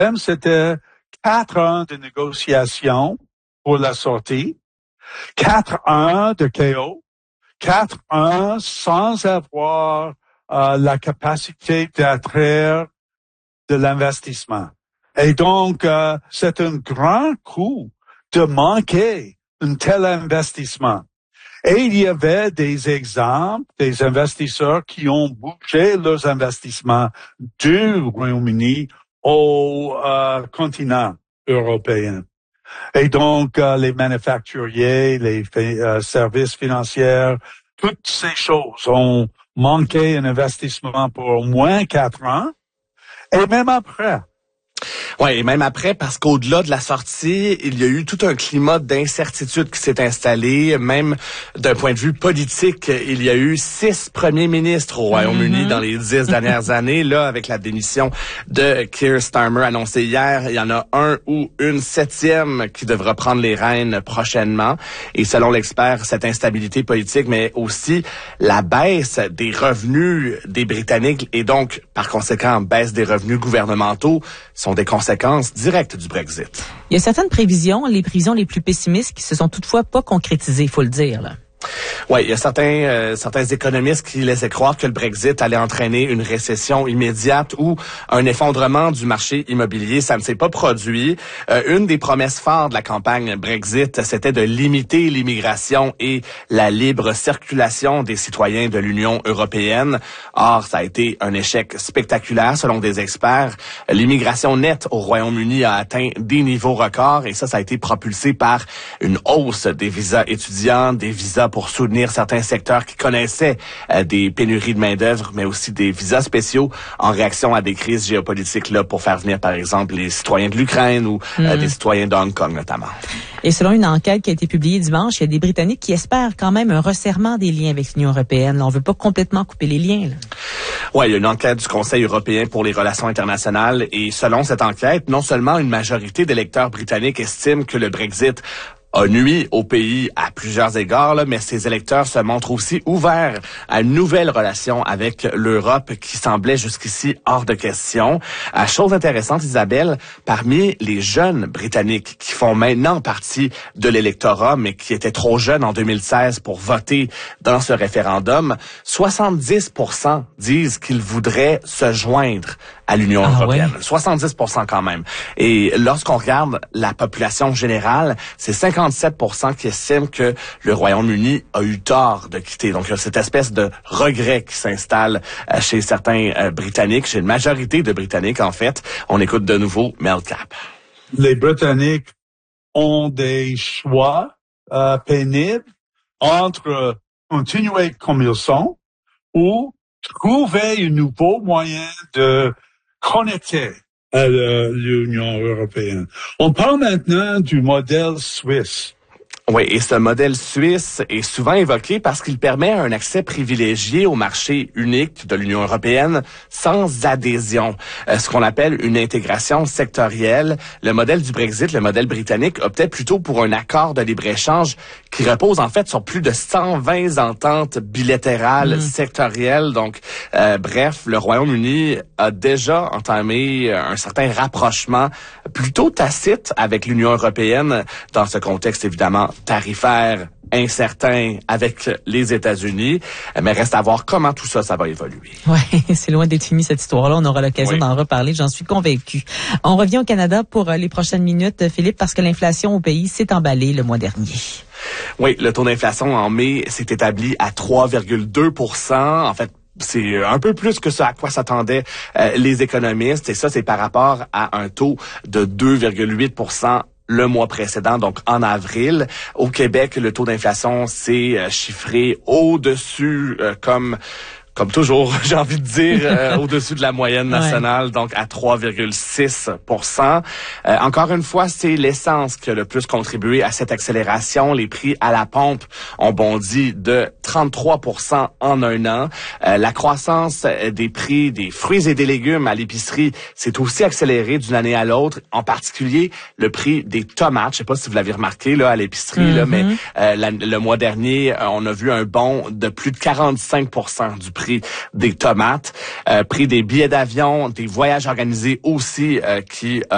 c'était 4 ans de négociations pour la sortie, 4 ans de chaos, 4 ans sans avoir la capacité d'attraire de l'investissement. Et donc, c'est un grand coup de manquer un tel investissement. Et il y avait des exemples, des investisseurs qui ont bougé leurs investissements du Royaume-Uni au continent européen. Et donc, les manufacturiers, les services financiers, toutes ces choses ont manqué un investissement pour au moins 4 ans, et même après. Oui, et même après, parce qu'au-delà de la sortie, il y a eu tout un climat d'incertitude qui s'est installé, même d'un point de vue politique. Il y a eu 6 premiers ministres au Royaume-Uni dans les 10 dernières années. Là, avec la démission de Keir Starmer annoncée hier, il y en a un ou une 7e qui devra prendre les rênes prochainement. Et selon l'expert, cette instabilité politique, mais aussi la baisse des revenus des Britanniques et donc, par conséquent, baisse des revenus gouvernementaux sont des conséquences directes du Brexit. Il y a certaines prévisions, les prévisions les plus pessimistes qui se sont toutefois pas concrétisées, il faut le dire, là. Oui, il y a certains économistes qui laissaient croire que le Brexit allait entraîner une récession immédiate ou un effondrement du marché immobilier. Ça ne s'est pas produit. Une des promesses phares de la campagne Brexit, c'était de limiter l'immigration et la libre circulation des citoyens de l'Union européenne. Or, ça a été un échec spectaculaire selon des experts. L'immigration nette au Royaume-Uni a atteint des niveaux records et ça a été propulsé par une hausse des visas étudiants, des visas pour soutenir certains secteurs qui connaissaient des pénuries de main-d'œuvre, mais aussi des visas spéciaux en réaction à des crises géopolitiques là pour faire venir, par exemple, les citoyens de l'Ukraine ou des citoyens de Hong Kong, notamment. Et selon une enquête qui a été publiée dimanche, il y a des Britanniques qui espèrent quand même un resserrement des liens avec l'Union européenne. Là, on veut pas complètement couper les liens, là. Oui, il y a une enquête du Conseil européen pour les relations internationales et selon cette enquête, non seulement une majorité d'électeurs britanniques estiment que le Brexit a nui au pays à plusieurs égards, là, mais ces électeurs se montrent aussi ouverts à une nouvelle relation avec l'Europe qui semblait jusqu'ici hors de question. Chose intéressante, Isabelle, parmi les jeunes Britanniques qui font maintenant partie de l'électorat, mais qui étaient trop jeunes en 2016 pour voter dans ce référendum, 70% disent qu'ils voudraient se joindre à l'Union européenne. Ouais. 70% quand même. Et lorsqu'on regarde la population générale, c'est 57% qui estiment que le Royaume-Uni a eu tort de quitter. Donc, il y a cette espèce de regret qui s'installe chez certains Britanniques, chez une majorité de Britanniques, en fait. On écoute de nouveau Mel Cap. Les Britanniques ont des choix pénibles entre continuer comme ils sont ou trouver un nouveau moyen de connecter à l'Union européenne. On parle maintenant du modèle suisse. Oui, et ce modèle suisse est souvent évoqué parce qu'il permet un accès privilégié au marché unique de l'Union européenne sans adhésion, ce qu'on appelle une intégration sectorielle. Le modèle du Brexit, le modèle britannique, optait plutôt pour un accord de libre-échange qui repose en fait sur plus de 120 ententes bilatérales sectorielles. Donc, bref, le Royaume-Uni a déjà entamé un certain rapprochement plutôt tacite avec l'Union européenne dans ce contexte évidemment tarifaire incertain avec les États-Unis, mais reste à voir comment tout ça va évoluer. Oui, c'est loin d'être fini cette histoire-là. On aura l'occasion d'en reparler, j'en suis convaincue. On revient au Canada pour les prochaines minutes, Philippe, parce que l'inflation au pays s'est emballée le mois dernier. Oui, le taux d'inflation en mai s'est établi à 3,2%. En fait, c'est un peu plus que ce à quoi s'attendaient les économistes, et ça, c'est par rapport à un taux de 2,8% le mois précédent, donc en avril. Au Québec, le taux d'inflation s'est chiffré au-dessus, comme toujours, j'ai envie de dire, au-dessus de la moyenne nationale, donc à 3,6%. Encore une fois, c'est l'essence qui a le plus contribué à cette accélération. Les prix à la pompe ont bondi de 33% en un an. La croissance des prix des fruits et des légumes à l'épicerie s'est aussi accélérée d'une année à l'autre, en particulier le prix des tomates. Je sais pas si vous l'avez remarqué là à l'épicerie, là, mais le mois dernier, on a vu un bond de plus de 45% du prix des tomates, prix des billets d'avion, des voyages organisés aussi qui